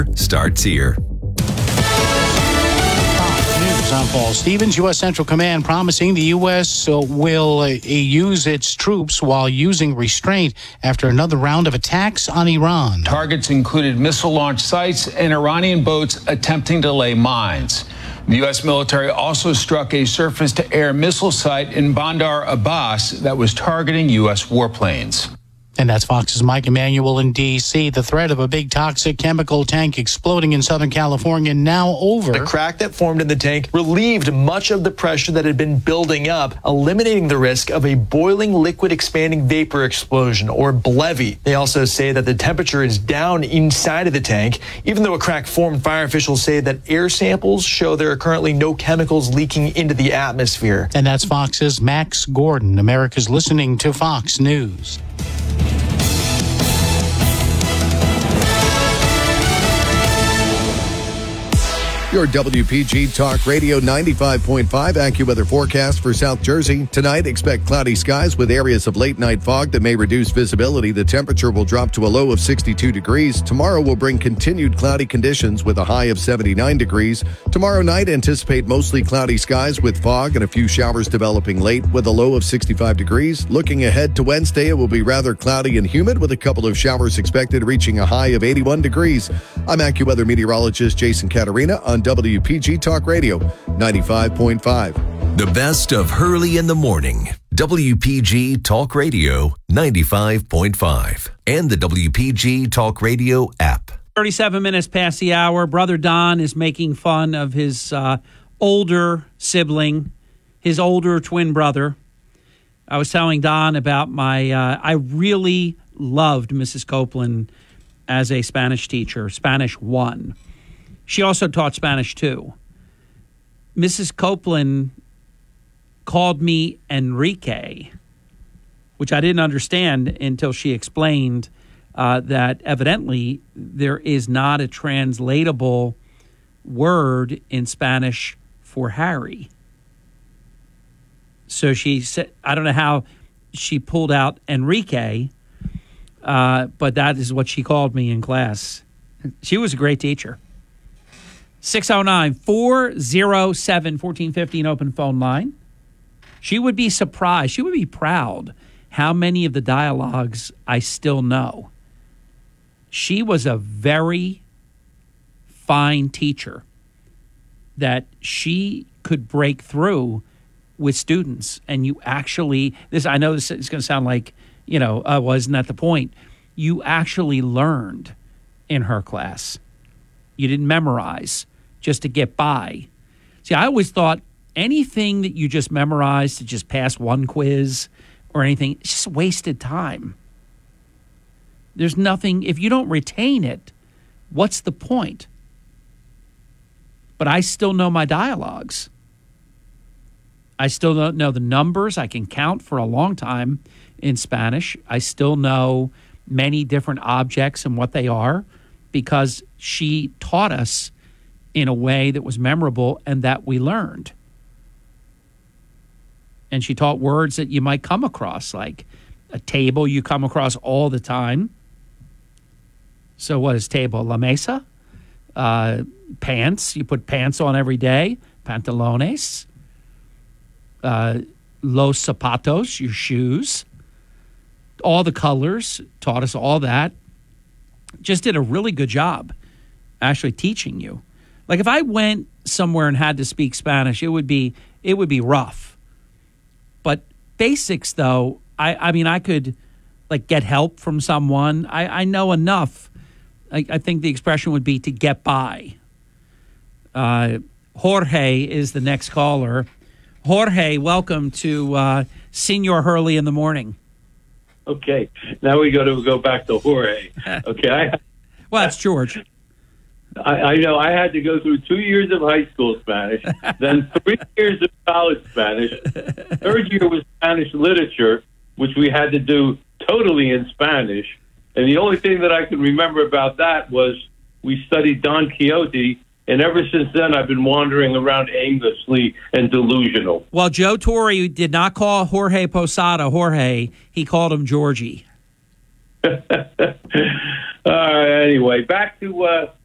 starts here. News, I'm Paul Stevens. U.S. Central Command promising the U.S. will use its troops while using restraint after another round of attacks on Iran. Targets included missile launch sites and Iranian boats attempting to lay mines. The U.S. military also struck a surface-to-air missile site in Bandar Abbas that was targeting U.S. warplanes. And that's Fox's Mike Emanuel in D.C. The threat of a big toxic chemical tank exploding in Southern California now over. The crack that formed in the tank relieved much of the pressure that had been building up, eliminating the risk of a boiling liquid expanding vapor explosion, or BLEVE. They also say that the temperature is down inside of the tank. Even though a crack formed, fire officials say that air samples show there are currently no chemicals leaking into the atmosphere. And that's Fox's Max Gordon. America's listening to Fox News. Your WPG Talk Radio 95.5 AccuWeather forecast for South Jersey. Tonight, expect cloudy skies with areas of late-night fog that may reduce visibility. The temperature will drop to a low of 62 degrees. Tomorrow will bring continued cloudy conditions with a high of 79 degrees. Tomorrow night, anticipate mostly cloudy skies with fog and a few showers developing late with a low of 65 degrees. Looking ahead to Wednesday, it will be rather cloudy and humid with a couple of showers expected, reaching a high of 81 degrees. I'm AccuWeather meteorologist Jason Caterina on WPG Talk Radio 95.5. The best of Hurley in the Morning. WPG Talk Radio 95.5. And the WPG Talk Radio app. 37 minutes past the hour. Brother Don is making fun of his older sibling, his older twin brother. I was telling Don about I really loved Mrs. Copeland as a Spanish teacher, Spanish 1. She also taught Spanish 2. Mrs. Copeland called me Enrique, which I didn't understand until she explained that evidently there is not a translatable word in Spanish for Harry. So she said, I don't know how she pulled out Enrique, but that is what she called me in class. She was a great teacher. 609-407-1450, an open phone line. She would be surprised. She would be proud how many of the dialogues I still know. She was a very fine teacher that she could break through with students. And you actually, I know this is going to sound like, wasn't that the point? You actually learned in her class. You didn't memorize just to get by. See, I always thought anything that you just memorized to just pass one quiz or anything, it's just wasted time. There's nothing, if you don't retain it, what's the point? But I still know my dialogues. I still don't know the numbers. I can count for a long time in Spanish. I still know many different objects and what they are because she taught us in a way that was memorable and that we learned. And she taught words that you might come across, like a table you come across all the time. So what is table? La mesa? Pants. You put pants on every day. Pantalones. Los zapatos, your shoes. All the colors. Taught us all that. Just did a really good job actually teaching you. Like if I went somewhere and had to speak Spanish, it would be rough. But basics, though, I could like get help from someone. I know enough. I think the expression would be to get by. Jorge is the next caller. Jorge, welcome to Senior Hurley in the Morning. Okay, now we go back to Jorge. Okay, well, it's George. I know I had to go through 2 years of high school Spanish, then 3 years of college Spanish. Third year was Spanish literature, which we had to do totally in Spanish. And the only thing that I can remember about that was we studied Don Quixote, and ever since then I've been wandering around aimlessly and delusional. Well, Joe Torre did not call Jorge Posada Jorge. He called him Georgie. Anyway, back to